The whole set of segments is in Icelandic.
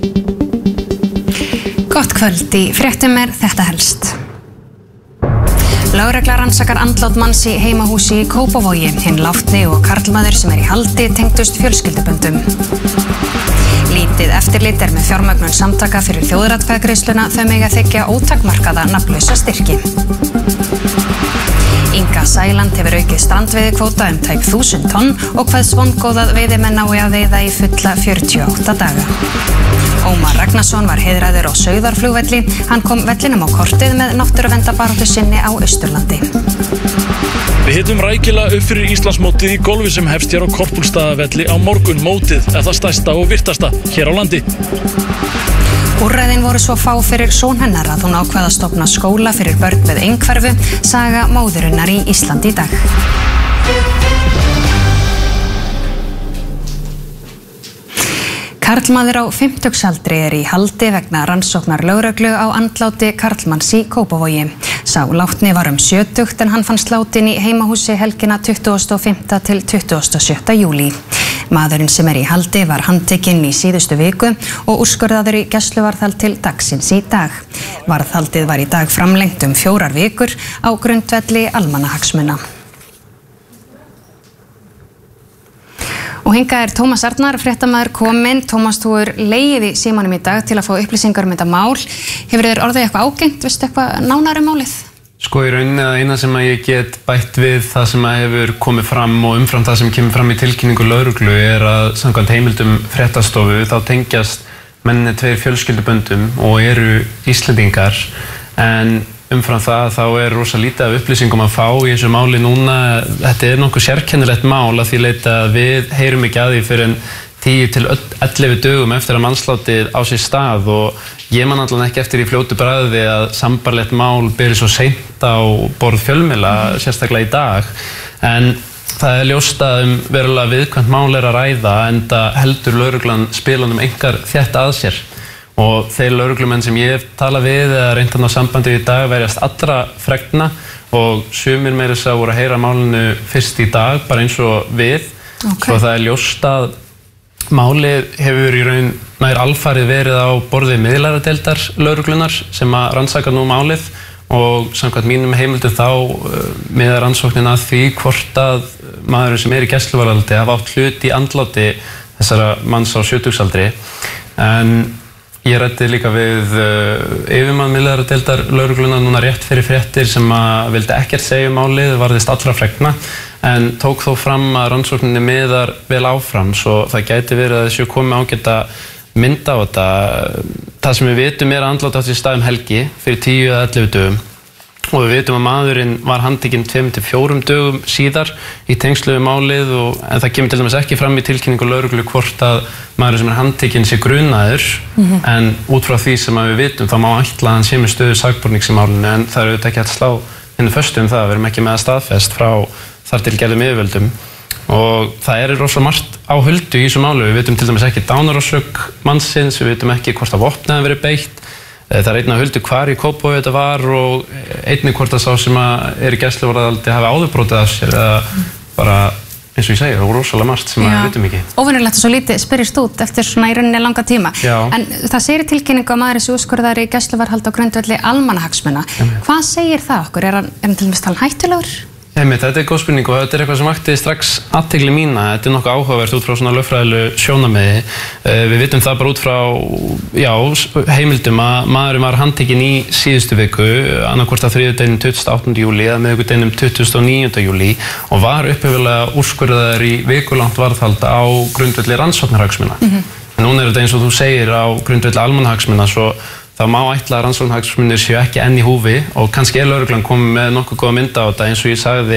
Gott kvöld, í fréttum þetta helst. Lögregla rannsakar andlát manns í heimahúsi í Kópavogi. Hinn látni og karlmaður sem í haldi tengdust fjölskylduböndum. Lítið eftirlit með fjármögnun samtaka fyrir þjóðaratkvæðagreiðsluna, þau mega þiggja ótakmarkaða nafnlausa styrki. Inga Sæland hefur aukið strandveiðikvóta tæp 1000 tonn og kveðst vongóð að veiðimenn nái að veiða í fulla 48 daga. Ómar Ragnarsson var heiðraður á Sauðárflugvelli. Hann kom vellinum á kortið með náttúruverndarbaráttu sinni á Austurlandi. Við hittum rækilega upp fyrir Íslandsmótið í golfi sem hefst hér á Korpúlfsstaðavelli á morgun. Mótið er það stærsta og virtasta hér á landi. Úrræðin voru svo fá fyrir son hennar að hún ákvað að stofna skóla fyrir börn með einhverfu, saga móðurinnar í Íslandi í dag. Karlmaður á 50-aldri í haldi vegna rannsóknar lögreglu á andláti karlmanns í Kópavogi. Sá látni var 70 en hann fannst látin í heimahúsi helgina 25. til 27. júlí. Maðurinn sem í haldi var handtekinn í síðustu viku og úrskurðaður í gæsluvarðhald til dagsins í dag. Varðhaldið var í dag framlengt 4 vikur á grundvelli almannahagsmuna. Og hingað Tómas Arnar, fréttamaður kominn. Tómas, þú legið í símanum í dag til að fá upplýsingar þetta mál. Hefur þér orðið eitthvað ágengt, veistu eitthvað nánar málið? Sko í rauninni eina sem ég get bætt við það sem hefur komið fram og umfram það sem kemur fram í tilkynningu lögreglu að samkvæmt heimildum fréttastofu þá tengjast mennirnir 2 fjölskylduböndum og eru Íslendingar, en umfram það þá rosa lítið af upplýsingum að fá í þessu máli núna. Þetta nokkuð sérkennilegt mál að því leita að við heyrum ekki að því fyrir en 10 til 11 dögum eftir að mannslátið á sér stað og ég man allan ekki eftir í fljótu bragði að sambarlegt mál beri svo seint á borð fjölmiðla, sérstaklega í dag. En það ljóst að verulega viðkvæmt mál að ræða enda heldur lögreglan spilunum einkar þétt að sér. Og þeir lögreglumenn sem ég hef talað við eða reynt að ná sambandi í dag verjast allra fregna og sumir meira þess að voru að heyra málinu fyrst í dag, bara eins og við. Svo það ljóst að málið hefur í raun nær alfarið verið á borði miðlæradeildar lögreglunar sem að rannsaka nú málið og samkvæmt mínum heimildum þá miðar rannsóknin að því hvort að maðurinn sem í gæsluvarðhaldi hafa átt hlut í andláti þessara manns á 70-aldri. En ég ræddi líka við yfirmann miðlæradeildar lögreglunnar núna rétt fyrir fréttir sem að vildi ekkert segja málið, varðist allra fregna, en tók þó fram að rannsókninni miðar vel áfram, svo það gæti verið að þessu komi ágæta mynd á þetta. Það sem við vitum að andlát átti sér stað helgi fyrir 10 eða 11 dögum og við vitum að maðurinn var handtekinn 2 til 4 dögum síðar í tengslu við málið en það kemur til dæmis ekki fram í tilkynningu lögreglu hvort að maðurinn sem handtekinn sé grunaður, en út frá því sem við vitum þá má ætla að hann sé með stöðu sakbornings í málinu, en það auðvitað ekki að slá henni föstu það, við erum ekki með að staðfest frá þar til gerðum yfirvöldum og það rosa margt á huldu í þessu máli. Við vitum til dæmis ekki dánarorsök mannsins, við vitum ekki hvort að vopnið hafi verið beitt. Það einnig að huldu hvar í Kópavogi þetta var og einnig hvort að sá sem að í gæsluvarðhaldi hafi áðurbrotið af sér eða bara eins og ég segi, það voru rosalega margt sem við vitum ekki. Óvenjulegt og svo lítið spyrjast út eftir svona í rauninni langa tíma. Já. En það segir í tilkynningu að maður sé úrskurðaður í gæsluvarðhald á grundvelli almannahagsmuna. Hvað segir það okkur? Hann til dæmis talin hættulegur? Þetta góð spurning og þetta eitthvað sem vakti strax athygli mína. Þetta nokkuð áhugavert út frá svona lögfræðilegu sjónarmiði. Við vitum það bara út frá heimildum að maðurinn var handtekinn í síðustu viku, annaðhvort að þriðjudeginum 28. júlí eða miðvikudeginum 29. júlí og var upphaflega úrskurðaður í vikulangt varðhald á grundvelli rannsóknarhagsmuna. En núna þetta eins og þú segir á grundvelli almannahagsmuna, svo þá má ætla að rannsóknarhagsmunir séu ekki enn í húfi og kannski lögreglan komið með nokkuð góða mynd á þetta eins og ég sagði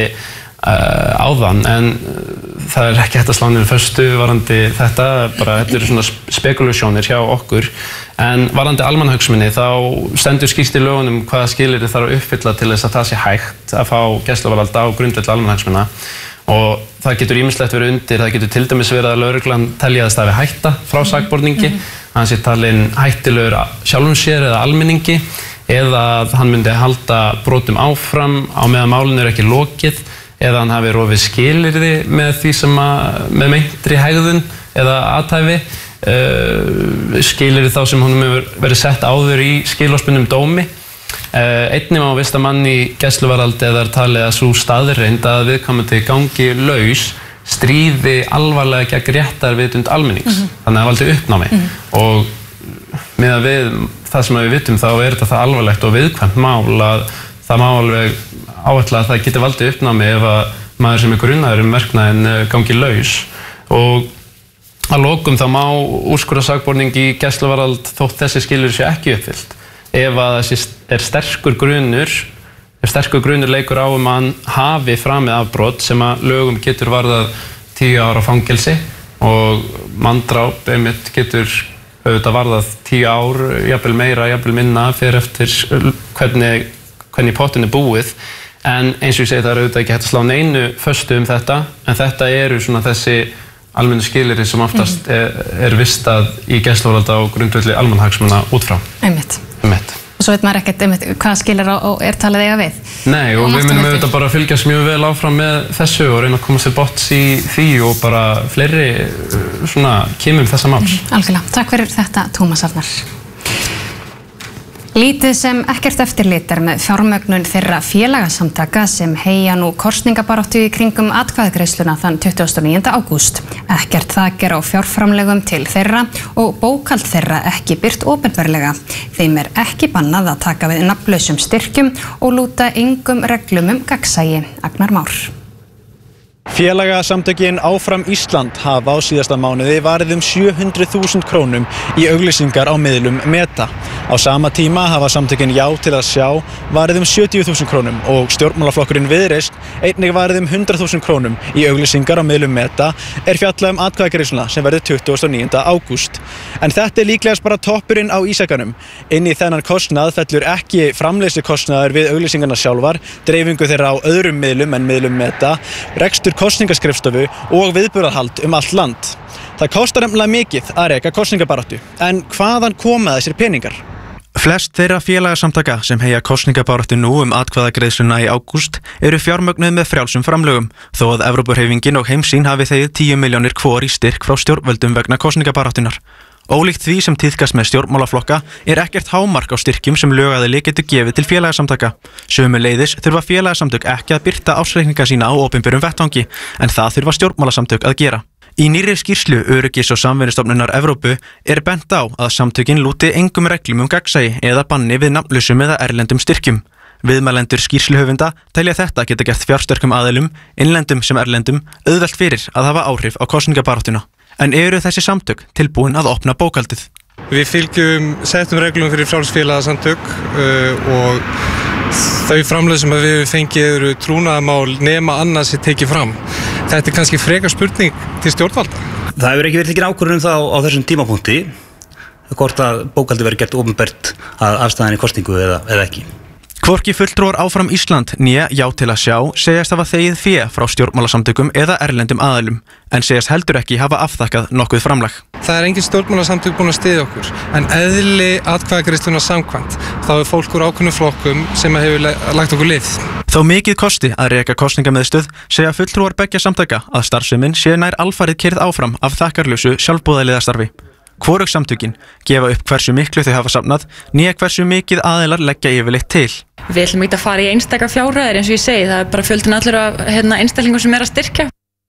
áðan, en það ekki hægt að slá niður föstu varðandi þetta, bara þetta svona spekulasjónir hjá okkur. En varðandi almannahagsmuni þá stendur skýrt í lögunum hvaða skilyrði þarf að uppfylla til þess að það sé hægt að fá gæsluvarðhald á grundvelli almannahagsmuna og það getur ýmislegt verið undir. Það getur til dæmis verið að lögreglan telji að stafi hætta frá sakborningi, hann sé talinn hættulegur sjálfum sér eða almenningi eða að hann myndi halda brotum áfram á meðan málinu ekki lokið eða hann hafi rofið skilyrði með því sem með meintri hegðun eða athæfi skilyrði þá sem honum hefur verið sett áður í skilorðsbundnum dómi. Einnig má vista mann í gæsluvarðhaldi eða talið að sú staðreynd að viðkomandi gangi laus stríði alvarlega gegn réttarvitund almennings. Þannig að það valdi uppnámi. Og meðan við það sem við vitum þá þetta það alvarlegt og viðkvæmt mál að það má alveg áætla að það geti valdið uppnámi ef að maður sem grunaður verknaðinn gangi laus. Og að lokum þá má úrskurða sakborning í gæsluvarðhald þótt þessi skilyrði sé ekki uppfyllt. Ef að þessi sterkur grunur leikur á að hann hafi framið afbrot sem að lögum getur varðað 10 ára fangelsi og manndráp einmitt getur auðvitað varðað 10 ár, jafnvel meira, jafnvel minna, fyrir eftir hvernig pottinn búið. En eins og ég segi það auðvitað ekki hægt að slá neinu föstu þetta, en þetta eru svona þessi almennu skilyrði sem oftast vistað í gæsluvarðhaldi á grundvelli almannahagsmuna út frá. Einmitt. Og svo veit maður ekkert hvað skilyrði talið eiga við. Nei, og við munum auðvitað bara að fylgjast mjög vel áfram með þessu og reyna að komast til botns í því og bara fleiri svona kimum þessa máls. Algjörlega. Takk fyrir þetta, Tómas Arnar. Lítið sem ekkert eftirlit með fjármögnun þeirra félagasamtaka sem heyja nú kosningabaráttu í kringum atkvæðagreiðsluna þann 29. ágúst. Ekkert þak á fjárframlegum til þeirra og bókhald þeirra ekki birt opinberlega. Þeim ekki bannað að taka við nafnlausum styrkjum og lúta engum reglum gagnsæi. Agnar Már. Félagasamtökin Áfram Ísland hafa á síðasta mánuði varið 700.000 krónum í auglýsingar á miðlum Meta. Á sama tíma hafa samtökin Já til að sjá varið 70.000 krónum og stjórnmálaflokkurinn Viðreisn einnig varið 100.000 krónum í auglýsingar á miðlum Meta fjallað atkvæðagreiðsluna sem verður 29. ágúst. En þetta líklegast bara toppurinn á ísjakanum. Inn í þennan kostnað fellur ekki framleiðslukostnaður við auglýsingarnar sjálfar, dreifingu þeirra á öðrum miðlum en miðlum Meta, rekstur kosningaskrifstofu og viðburðarhald allt land. Það kostar nefnilega mikið að reka kosningabaráttu, en hvaðan koma þessir peningar? Flest þeirra félagasamtaka sem heyja kosningabaráttu nú atkvæðagreiðsluna í ágúst fjármögnuð með frjálsum framlögum, þó að Evrópuhreyfingin og Heimsýn hafi þegið 10 milljónir hvor í styrk frá stjórnvöldum vegna kosningabaráttunar. Ólíkt því sem tíðkast með stjórnmálaflokka ekkert hámark á styrkjum sem lögaðili getur gefið til félagasamtaka. Sömuleiðis þurfa félagasamtök ekki að birta ársreikninga sína á opinberum vettvangi, en það þurfa stjórnmálasamtök að gera. Í nýrri skýrslu Öryggis- og samvinnustofnunar Evrópu bent á að samtökin lúti engum reglum gagnsæi eða banni við nafnlausum eða erlendum styrkjum. Viðmælendur skýrsluhöfunda telja þetta geta gert fjársterkum aðilum, innlendum sem erlendum, auðvelt fyrir að hafa áhrif á kosningabaráttuna. En eru þessi samtök tilbúin að opna bókhaldið? Við fylgjum settum reglum fyrir frjálsfélagasamtök og þau framlög sem við fengið eru trúnaðarmál nema annars tekið fram. Þetta kannski frekar spurning til stjórnvalda. Það hefur ekki verið tekin ákvörðun þá á þessum tímapunkti hvort að bókhaldið verið gert opinbert að afstæðan í kosningu eða ekki. Hvorki fulltrúar Áfram Ísland né Já til að sjá segjast hafa þegið fé frá stjórnmálasamtökum eða erlendum aðilum, en segjast heldur ekki hafa afþakkað nokkuð framlag. Það engin stjórnmálasamtök búin að styðja okkur, en eðli atkvæðagreiðslunnar samkvæmt, þá fólk úr ákveðnum flokkum sem hefur lagt okkur lið. Þó mikið kosti að reka kosningamiðstöð segja fulltrúar beggja samtaka að starfsemin sé nær alfarið keyrð áfram af þakkarlausu sjálfboðaliðastarfi. Hvorug samtökin gefa upp hversu miklu þau hafa safnað, né hversu mikið aðilar leggja yfirleitt til. Við ætlum ekki að fara í einstaka fjárhæðir eins og ég segi, það bara fjöldinn allur af einstaklingum sem að styrkja.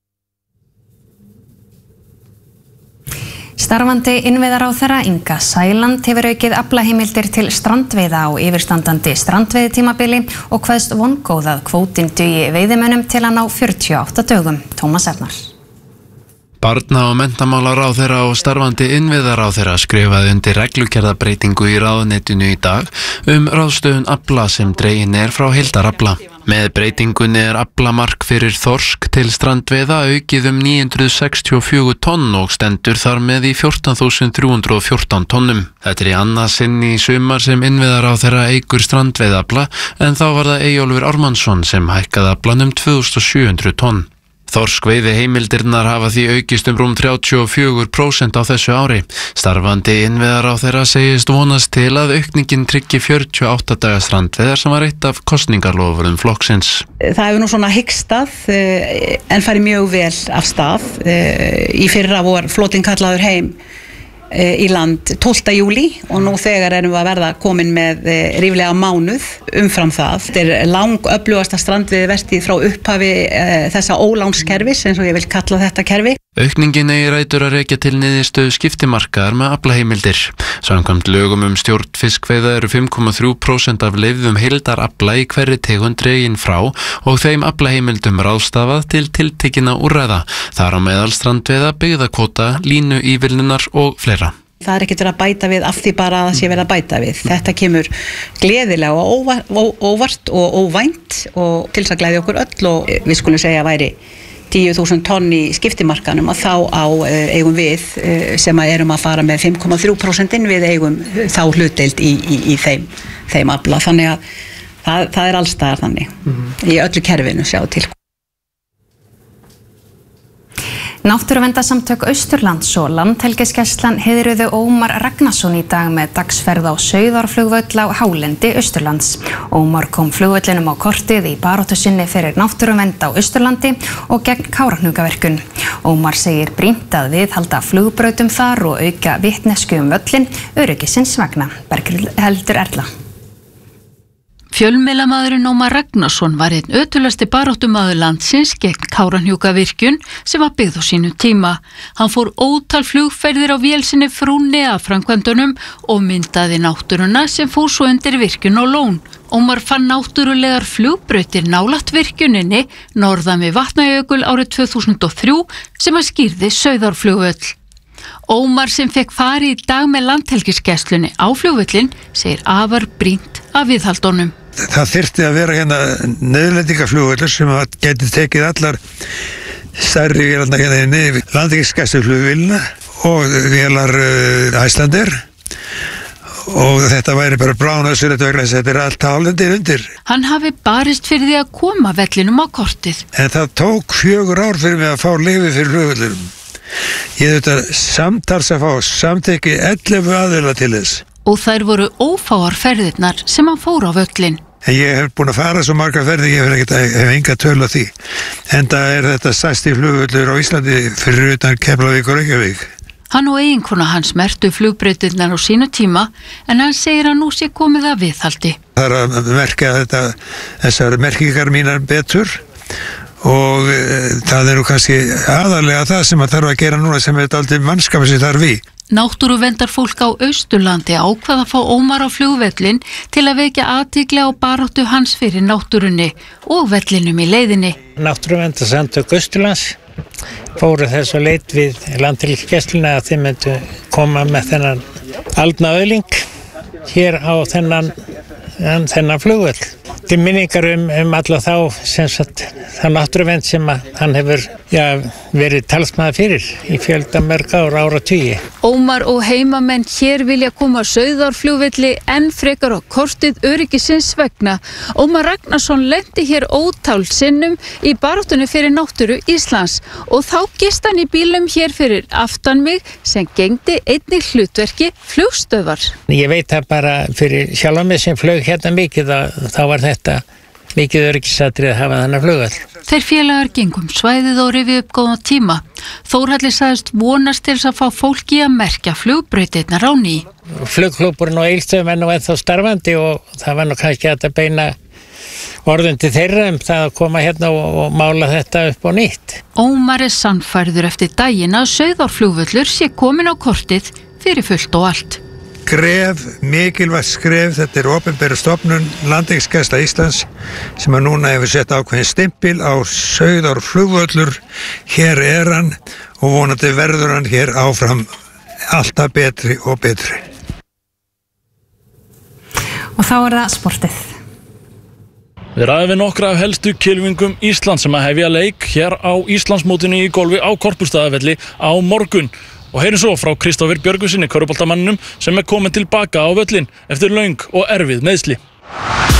Starfandi innviðaráðherra Inga Sæland hefur aukið aflaheimildir til strandveiða á yfirstandandi strandveiðitímabili og kveðst vongóð að kvótinn dugi veiðimönnum til að ná 48 dögum. Tómas Arnar. Barna- og menntamálaráðherra og starfandi innviðaráðherra skrifaði undir reglugerðarbreytingu í ráðuneytinu í dag ráðstöfun afla sem dregin frá heildarafla. Með breytingunni aflamark fyrir þorsk til strandveiða aukið 964 tonn og stendur þar með í 14.314 tonnum. Þetta í annað sinn í sumar sem innviðaráðherra eykur strandveiðafla, en þá var það Eyjólfur Ármannsson sem hækkaði aflann 2700 tonn. Þorskveiði heimildirnar hafa því aukist rúm 34% á þessu ári. Starfandi innviðaráðherra segist vonast til að aukningin tryggi 48 daga strandveiðar sem var eitt af kosningarloforðum flokksins. Það hefur nú svona hikstað en farið mjög vel af stað. Í fyrra vor flotinn kallaður heim í land 12. júlí og nú þegar erum við að verða komin með ríflega mánuð umfram það. Þetta lang öflugasta strandveiðivertíð frá upphafi þessa ólánskerfis, eins og ég vil kalla þetta kerfi. Aukningin eigi rætur að rekja til niðurstöðu skiptimarkaðar með aflaheimildir. Samkvæmt lögum stjórn fiskveiða eru 5,3% af leyfðum heildarafla í hverri tegund dregin frá og þeim aflaheimildum ráðstafað til tiltekinna úrræða. Þar á meðal strandveiða, byggðakvóta, línu ívilnunar og fleira. Það ekkert verið að bæta við af því bara að það sé verið að bæta við. Þetta kemur gleðilega og óvart og óvænt og til þess að gleðja okkur öll og við skulum segja að væri 10.000 tonn í skiptimarkanum að þá eigum við sem erum að fara með 5,3% við eigum þá hlutdeild í þeim afla. Þannig að það alls staðar þannig í öllu kerfinu sjá til. Náttúruverndarsamtök Austurlands og Landhelgisgæslan heiðruðu Ómar Ragnarsson í dag með dagsferð á Sauðárflugvöll á hálendi Austurlands. Ómar kom flugvöllinum á kortið í baráttu sinni fyrir náttúruvernd á Austurlandi og gegn Kárahnjúkavirkjun. Ómar segir brýnt að viðhalda flugbrautum þar og auka vitneskju völlin öryggisins vegna. Berghildur Erla. Fjölmiðlamaðurinn Ómar Ragnarsson var einn ötulasti baráttumaður landsins gegn Kárahnjúkavirkjun sem var byggð á sínu tíma. Hann fór ótal flugferðir á vél sinni Frúnni að framkvæmdunum og myndaði náttúruna sem fór svo undir virkjun á Lón. Ómar fann náttúrulegar flugbrautir nálægt virkjuninni norðan við Vatnajökul árið 2003 sem að skýrði Sauðárflugvöll. Ómar sem fekk fari í dag með Landhelgisgæslunni á flugvöllin segir afar brýnt að viðhalda honum. Það þyrfti að vera hérna neðurlendingaflugvöllur sem geti tekið allar stærri vélarnar hérna inni, Landhelgisgæsluflugvélina og vélar Icelandair og þetta væri bara bráðnauðsynlegt vegna þess að þetta allt hálendið undir. Hann hafi barist fyrir því að koma vellinum á kortið. En það tók 4 ár fyrir mig að fá leyfi fyrir flugvöllurum. Ég þetta samtals að fá samtekki 11 aðila til þess. Og þær voru ófáar ferðirnar sem hann fór á völlin. En ég hef búin að fara svo marga ferðir, ég hef enga tölu á því. En það þetta stærsti flugvöllur á Íslandi fyrir utan Keflavík og Reykjavík. Hann og eiginkona hans merktu flugbrautirnar á sínu tíma, en hann segir að nú sé komið að viðhaldi. Það að merka þessar merkingar mínar betur og það nú kannski aðalega það sem að þarf að gera núna sem aldrei mannskapur sem þarf í. Náttúruvendarfólk á Austurlandi ákvað að fá Ómar á flugvöllin til að vekja athygli á baráttu hans fyrir náttúrunni og vellinum í leiðinni. Náttúruvendarsamtök Austurlands fóru þess að leit við Landhelgisgæsluna að þeim myndu koma með þennan aldna öðling hér á þennan flugvöll. Til minningar alla þá sem sagt það náttúruvernd sem hann hefur verið talsmaður fyrir í fjölda mörg áratugi. Ómar og heimamenn hér vilja koma Sauðárflugvelli enn frekar á kortið öryggisins vegna. Ómar Ragnarsson lenti hér ótal sinnum í baráttunni fyrir náttúru Íslands og þá gist hann í bílum hér fyrir aftan mig sem gegndi einnig hlutverki flugstöðvar. Ég veit það bara fyrir sjálfa mig sem flög hérna mikið þá var þetta mikið öryggisatrið að hafa þennan flugvöll. Þeir félagar gengum svæðið og rifið upp góðan tíma. Þórhalli sagðist vonast til að fá fólki að merkja flugbrautirnar á ný. Flugklúbburinn og Egilsstöðum er nú ennþá starfandi og það var nú kannski hægt að beina orðum til þeirra það að koma hérna og mála þetta upp á nýtt. Ómar er sannfærður eftir daginn að Sauðárflugvöllur sé komin á kortið fyrir fullt og allt. Mikilvægt skref, þetta er opinbera stofnun Landhelgisgæsla Íslands sem að núna hefur sett ákveðin stimpil á Sauðárflugvöllur. Hér er hann og vonandi verður hann hér áfram alltaf betri og betri. Og þá er það sportið. Við ræðum við nokkra af helstu kylfingum Íslands sem að hefja leik hér á Íslandsmótinu í golfi á Korpúlfsstaðavelli á morgun. Og heyrum svo frá Kristófer Björgvinssyni, körfuboltamanninum sem er komin tilbaka á völlin eftir löng og erfið meiðsli.